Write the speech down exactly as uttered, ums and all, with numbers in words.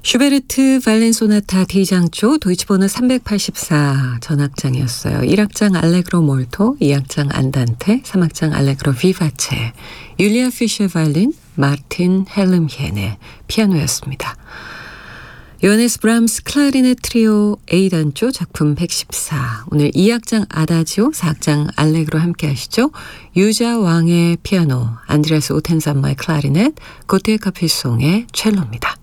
슈베르트 바이올린 소나타 D장조 도이치번호 삼백팔십사 전악장이었어요. 일 악장 알레그로 몰토, 이 악장 안단테, 삼 악장 알레그로 비바체, 율리아 피셔 바이올린, 마틴 헬름히엔의 피아노였습니다. 요하네스 브람스 클라리넷 트리오 A단조 작품 백십사. 오늘 이 악장 아다지오, 사 악장 알레그로 함께 하시죠. 유자 왕의 피아노, 안드레아스 오텐잠마의 클라리넷, 고티에 카필송의 첼로입니다.